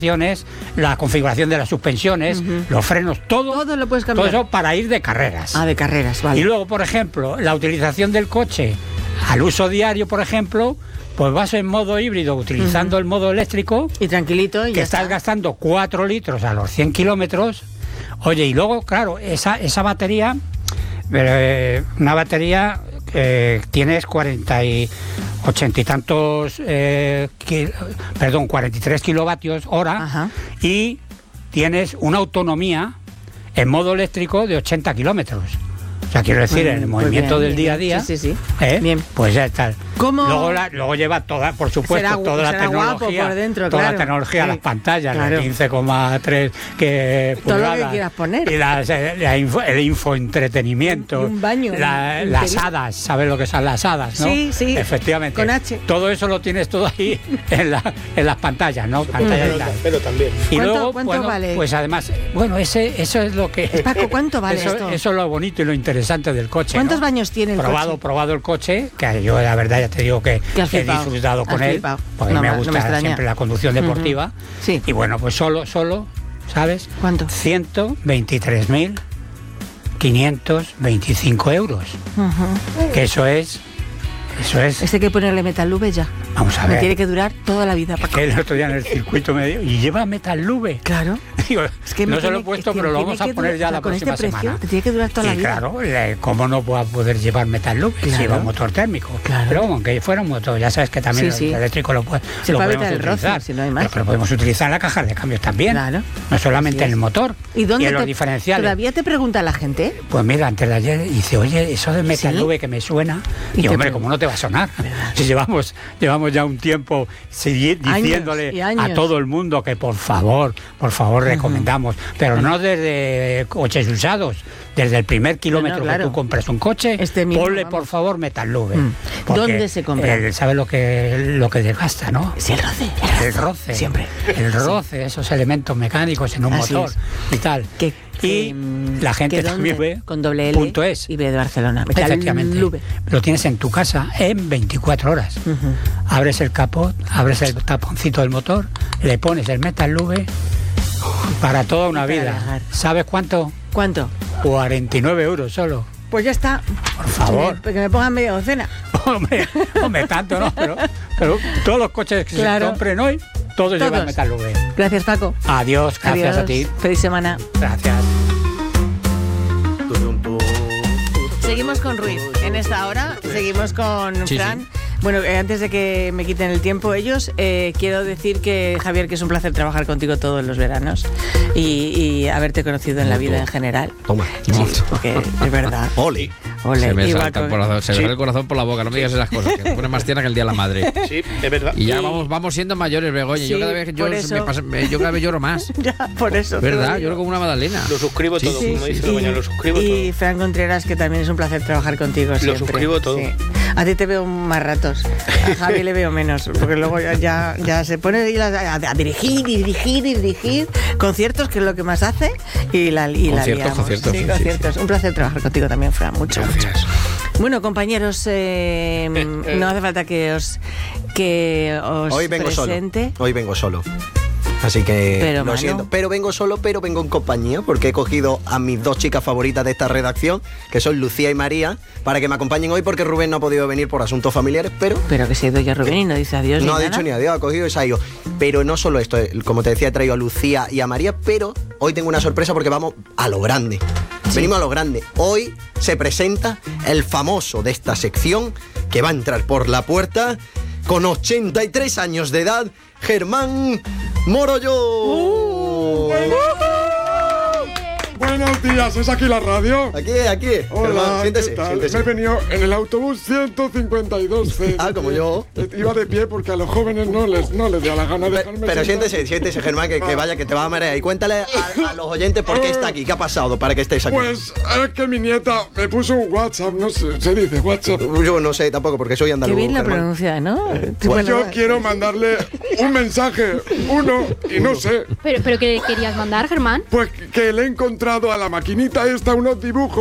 la configuración de las suspensiones, los frenos, todo lo puedes cambiar. Todo eso para ir de carreras. De carreras, vale. Y luego, por ejemplo, la utilización del coche al uso diario, por ejemplo, pues vas en modo híbrido utilizando el modo eléctrico y tranquilito y que estás gastando 4 litros a los 100 kilómetros. Oye, y luego, claro, esa batería, una batería tienes 80 y tantos 43 kilovatios hora. Y tienes una autonomía en modo eléctrico de 80 kilómetros. O sea, quiero decir, en el movimiento del día a día, bien. Pues ya está. ¿Cómo? Luego lleva toda, por supuesto, toda la tecnología, por dentro, toda la tecnología, las pantallas, las 15,3 todo lo que quieras poner. Y el infoentretenimiento, un baño, las hadas, ¿sabes lo que son las hadas, no? Sí. Efectivamente. Con H. Todo eso lo tienes todo ahí en las pantallas, ¿no? Pero también. Y luego, ¿cuánto vale? Pues además, eso es lo que... Paco, ¿cuánto vale esto? Eso es lo bonito y lo interesante del coche. ¿Cuántos baños tiene el coche? Probado el coche, que yo la verdad ya te digo que he disfrutado con él, porque me gusta siempre la conducción deportiva. Sí. Y bueno, pues solo, ¿sabes? ¿Cuánto? 123.525 euros. Que eso es... Hay que ponerle Metalube ya. Vamos a ver. Me tiene que durar toda la vida. Es que el otro día en el circuito me dijo, ¿y lleva Metalube? Claro. Digo, no se lo he puesto, pero lo vamos a poner ya la próxima semana. Te tiene que durar toda la vida. Claro, ¿cómo no va a poder llevar Metalube si lleva un motor térmico? Claro. Pero aunque fuera un motor, ya sabes que también el eléctrico lo podemos utilizar. Si no hay más. Pero podemos utilizar en la caja de cambios también. Claro. No solamente en el motor. ¿Y dónde en los diferenciales. ¿Todavía te pregunta la gente? Pues mira, antes de ayer dice, oye, eso de Metalube que me suena. Y hombre, ¿cómo no te va a sonar? Si llevamos ya un tiempo diciéndole a todo el mundo que por favor recomendamos, pero no desde coches usados, desde el primer kilómetro que tú compras un coche, ponle por favor Metalube. ¿Dónde se compra? ¿Sabe lo que desgasta, no? Sí, el roce. Siempre. El roce, esos elementos mecánicos en un motor y tal. Y la gente también ve con doble L .es y B de Barcelona. Efectivamente. Lo tienes en tu casa en 24 horas. Abres el capot, abres el taponcito del motor, le pones el Metalube para toda una vida. ¿Sabes cuánto? ¿Cuánto? 49 euros solo. Pues ya está. Por favor. Que me pongan media docena. hombre, tanto no, pero todos los coches que se compren hoy, todos llevan Metalube. Gracias, Paco. Adiós, gracias a ti. Feliz semana. Gracias. Seguimos con Ruiz. En esta hora seguimos con Fran. Sí. Bueno, antes de que me quiten el tiempo ellos, quiero decir que, Javier, que es un placer trabajar contigo todos los veranos y haberte conocido en la vida en general. Toma. Sí, porque es verdad. Ole. Se me salta el corazón por la boca, no me digas esas cosas, que me pone más tierna que el día de la madre. Sí, es verdad. Y ya vamos siendo mayores, Begoña. Sí, yo cada vez yo cada vez lloro más. Ya, por eso. ¿Verdad? Lloro como una magdalena. Lo suscribo todo, como dice Begoña, lo suscribo todo. Y Fran Contreras, que también es un placer trabajar contigo siempre. Lo suscribo todo. Sí. A ti te veo más ratos, a Javi le veo menos, porque luego ya se pone a dirigir conciertos, que es lo que más hace, y la liamos. Conciertos. Un placer trabajar contigo también, Fran, mucho. Gracias. Bueno, compañeros, no hace falta que os hoy vengo presente. Hoy vengo solo. Así que lo siento, pero vengo solo, pero vengo en compañía, porque he cogido a mis dos chicas favoritas de esta redacción, que son Lucía y María, para que me acompañen hoy, porque Rubén no ha podido venir por asuntos familiares, pero que se ha ido ya Rubén y no dice adiós. No ha dicho ni adiós, ha cogido y se ha ido. Pero no solo esto, como te decía, he traído a Lucía y a María, pero hoy tengo una sorpresa porque vamos a lo grande. Sí. Venimos a lo grande. Hoy se presenta el famoso de esta sección, que va a entrar por la puerta con 83 años de edad, Germán Morollo. Buenos días, ¿es aquí la radio? Aquí. Hola, Germán, siéntese. Me he venido en el autobús 152C. Como yo. Iba de pie porque a los jóvenes no les da la gana de dejarme. Pero siéntese, Germán, que vaya, que te va a marear. Y cuéntale a los oyentes por qué está aquí, qué ha pasado para que estés aquí. Pues es que mi nieta me puso un WhatsApp, no sé, se dice WhatsApp. Yo no sé tampoco, porque soy andaluz. Qué bien la pronuncia, ¿no? Pues yo quiero mandarle un mensaje, y no sé. ¿Pero qué querías mandar, Germán? Pues que le he encontrado a la maquinita esta unos dibujos